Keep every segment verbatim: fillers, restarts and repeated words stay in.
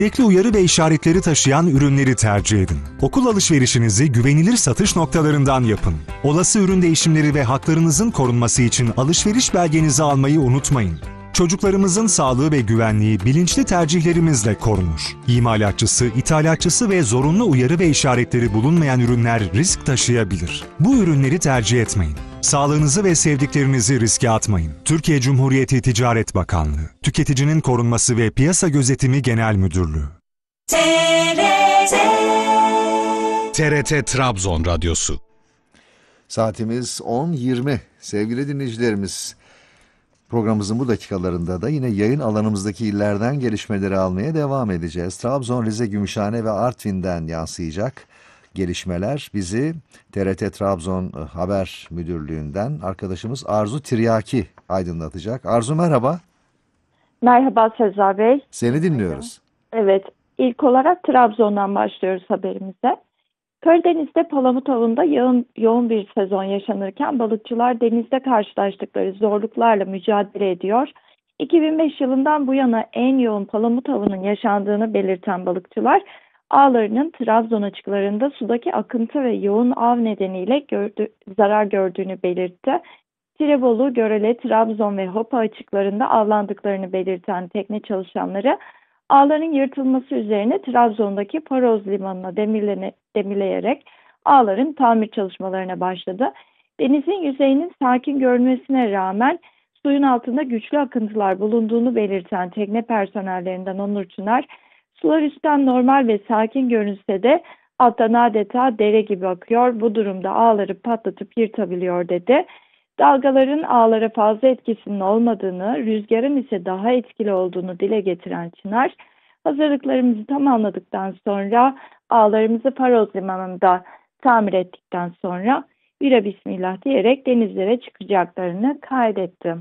Gerekli uyarı ve işaretleri taşıyan ürünleri tercih edin. Okul alışverişinizi güvenilir satış noktalarından yapın. Olası ürün değişimleri ve haklarınızın korunması için alışveriş belgenizi almayı unutmayın. Çocuklarımızın sağlığı ve güvenliği bilinçli tercihlerimizle korunur. İmalatçısı, ithalatçısı ve zorunlu uyarı ve işaretleri bulunmayan ürünler risk taşıyabilir. Bu ürünleri tercih etmeyin. Sağlığınızı ve sevdiklerinizi riske atmayın. Türkiye Cumhuriyeti Ticaret Bakanlığı, Tüketicinin Korunması ve Piyasa Gözetimi Genel Müdürlüğü. T R T T R T Trabzon Radyosu. Saatimiz on yirmi. Sevgili dinleyicilerimiz, programımızın bu dakikalarında da yine yayın alanımızdaki illerden gelişmeleri almaya devam edeceğiz. Trabzon, Rize, Gümüşhane ve Artvin'den yansıyacak gelişmeler bizi T R T Trabzon Haber Müdürlüğü'nden arkadaşımız Arzu Tiryaki aydınlatacak. Arzu, merhaba. Merhaba Sezar Bey. Seni dinliyoruz. Evet, ilk olarak Trabzon'dan başlıyoruz haberimize. Karadeniz'de palamut avında yoğun, yoğun bir sezon yaşanırken balıkçılar denizde karşılaştıkları zorluklarla mücadele ediyor. iki bin beş yılından bu yana en yoğun palamut avının yaşandığını belirten balıkçılar, ağlarının Trabzon açıklarında sudaki akıntı ve yoğun av nedeniyle gördü, zarar gördüğünü belirtti. Tirebolu, Görele, Trabzon ve Hopa açıklarında avlandıklarını belirten tekne çalışanları, ağların yırtılması üzerine Trabzon'daki Paroz Limanı'na demirlene, demirleyerek ağların tamir çalışmalarına başladı. Denizin yüzeyinin sakin görünmesine rağmen suyun altında güçlü akıntılar bulunduğunu belirten tekne personellerinden Onur Çınar, sular üstten normal ve sakin görünse de alttan adeta dere gibi akıyor. Bu durumda ağları patlatıp yırtabiliyor dedi. Dalgaların ağlara fazla etkisinin olmadığını, rüzgarın ise daha etkili olduğunu dile getiren Çınar, hazırlıklarımızı tamamladıktan sonra ağlarımızı Paroz Limanı'nda tamir ettikten sonra bira bismillah diyerek denizlere çıkacaklarını kaydetti.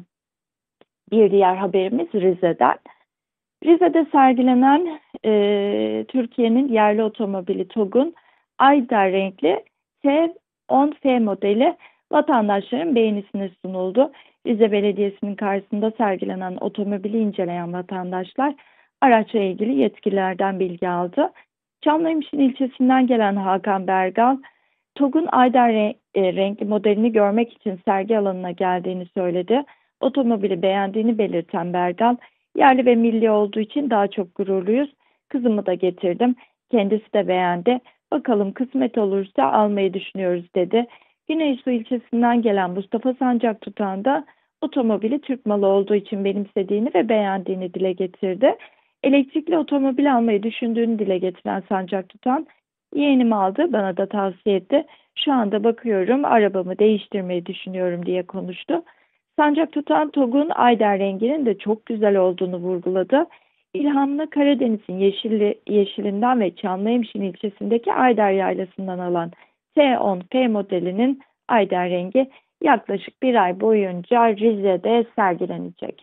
Bir diğer haberimiz Rize'den. Rize'de sergilenen e, Türkiye'nin yerli otomobili TOGG'un Ayder renkli T on F modeli vatandaşların beğenisine sunuldu. Rize Belediyesi'nin karşısında sergilenen otomobili inceleyen vatandaşlar araçla ilgili yetkililerden bilgi aldı. Çamlıhemşin ilçesinden gelen Hakan Bergal, TOGG'un Ayder re- e, renkli modelini görmek için sergi alanına geldiğini söyledi. Otomobili beğendiğini belirten Bergal, yerli ve milli olduğu için daha çok gururluyuz. Kızımı da getirdim. Kendisi de beğendi. Bakalım kısmet olursa almayı düşünüyoruz dedi. Güneysu ilçesinden gelen Mustafa Sancak Tutan da otomobili Türk malı olduğu için benimsediğini ve beğendiğini dile getirdi. Elektrikli otomobil almayı düşündüğünü dile getiren Sancak Tutan, yeğenim aldı, bana da tavsiye etti. Şu anda bakıyorum, arabamı değiştirmeyi düşünüyorum diye konuştu. Sancak Tutan, TOGG'un Ayder renginin de çok güzel olduğunu vurguladı. İlhamını Karadeniz'in yeşilli, yeşilinden ve Çamlıhemşin ilçesindeki Ayder Yaylası'ndan alan T on F modelinin Ayder rengi yaklaşık bir ay boyunca Rize'de sergilenecek.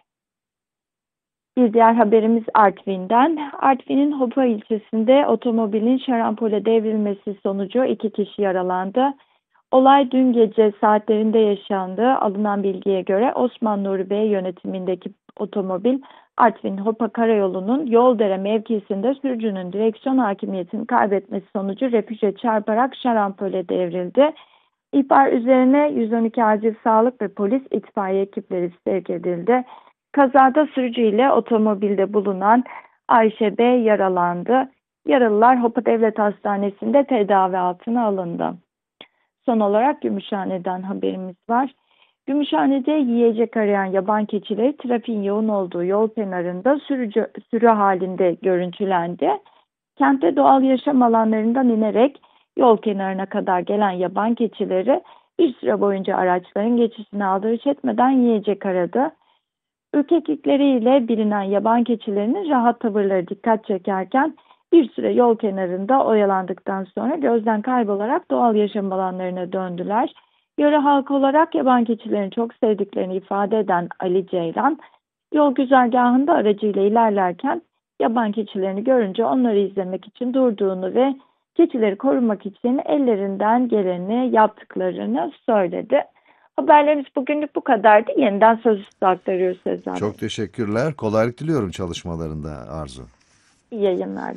Bir diğer haberimiz Artvin'den. Artvin'in Hopa ilçesinde otomobilin şarampole devrilmesi sonucu iki kişi yaralandı. Olay dün gece saatlerinde yaşandı. Alınan bilgiye göre Osman Nuri Bey yönetimindeki otomobil Artvin Hopa Karayolu'nun Yoldere mevkisinde sürücünün direksiyon hakimiyetini kaybetmesi sonucu refüje çarparak şarampole devrildi. İhbar üzerine yüz on iki acil sağlık ve polis itfaiye ekipleri sevk edildi. Kazada sürücü ile otomobilde bulunan Ayşe Bey yaralandı. Yaralılar Hopa Devlet Hastanesi'nde tedavi altına alındı. Son olarak Gümüşhane'den haberimiz var. Gümüşhane'de yiyecek arayan yaban keçileri trafiğin yoğun olduğu yol kenarında sürücü, sürü halinde görüntülendi. Kentte doğal yaşam alanlarından inerek yol kenarına kadar gelen yaban keçileri bir süre boyunca araçların geçişine aldırış etmeden yiyecek aradı. Ürkeklikleriyle bilinen yaban keçilerinin rahat tavırları dikkat çekerken bir süre yol kenarında oyalandıktan sonra gözden kaybolarak doğal yaşam alanlarına döndüler. Yöre halkı olarak yaban keçilerini çok sevdiklerini ifade eden Ali Ceylan, yol güzergahında aracıyla ilerlerken yaban keçilerini görünce onları izlemek için durduğunu ve keçileri korumak için ellerinden geleni yaptıklarını söyledi. Haberlerimiz bugünlük bu kadardı. Yeniden sözü size aktarıyoruz Sezer. Çok teşekkürler. Kolaylık diliyorum çalışmalarında Arzu. İyi yayınlar.